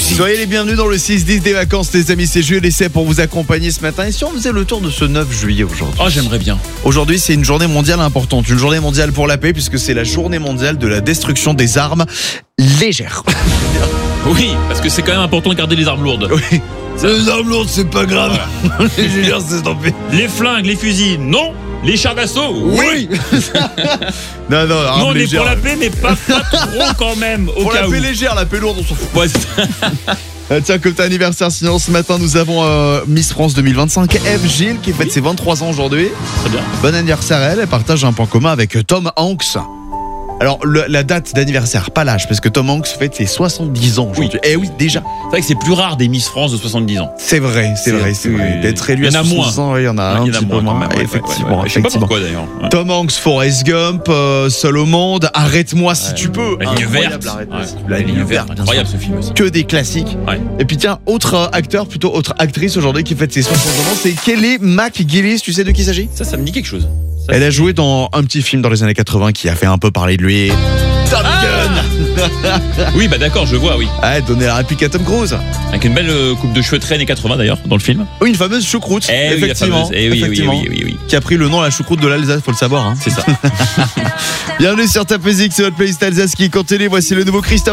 Soyez les bienvenus dans le 6-10 des vacances, les amis. C'est Jules et c'est pour vous accompagner ce matin. Et si on faisait le tour de ce 9 juillet aujourd'hui? Oh, j'aimerais bien. Aujourd'hui, c'est une journée mondiale importante. Une journée mondiale pour la paix, puisque c'est la journée mondiale de la destruction des armes légères. Oui, parce que c'est quand même important de garder les armes lourdes. Oui. Les armes lourdes, c'est pas grave. Voilà. Les légères, c'est tant pis. Les flingues, les fusils, non. Les chars d'assaut, oui. Non, armes Nous, on est légères. pour la paix, mais pas trop quand même, au Pour cas la où. paix légère, la paix lourde, on s'en fout. Ouais, c'est- Tiens, comme t'as anniversaire, sinon ce matin nous avons Miss France 2025, Eve Gilles, qui fête ses 23 ans aujourd'hui. Très bien. Bon anniversaire à elle, elle partage un point commun avec Tom Hanks. Alors la date d'anniversaire, pas l'âge, parce que Tom Hanks fête ses 70 ans aujourd'hui. Oui. Eh oui, déjà. C'est vrai que c'est plus rare des Miss France de 70 ans. C'est vrai. D'être élu Il y à en a 70 ans, il y en a un petit peu moins. quand même, ouais, Effectivement, ouais. Je sais pas pourquoi d'ailleurs. Ouais. Tom Hanks, Forrest Gump, Seul au monde, Arrête-moi si tu peux. La ligne Incroyable, verte. Arrête-moi si tu peux. Ouais, La ligne verte, bien sûr. Incroyable ce film aussi. Que des classiques. Ouais. Et puis tiens, autre acteur, plutôt autre actrice aujourd'hui qui fête ses 60 ans, c'est Kelly McGillis. Tu sais de qui il s'agit? Ça me dit quelque chose. Ça, Elle a joué dans un petit film dans les années 80 qui a fait un peu parler de lui. Top Gun. Oui, bah d'accord, je vois, oui. Ah, donner la réplique à Tom Cruise. Avec une belle coupe de cheveux très années 80 d'ailleurs, dans le film. Oui, une fameuse choucroute. Eh oui, la effectivement. fameuse. Eh oui, Effectivement. oui. Qui a pris le nom la choucroute de l'Alsace, faut le savoir. Hein. C'est ça. Bienvenue sur Top Music, c'est votre playlist Alsace qui continue. Voici le nouveau Christophe.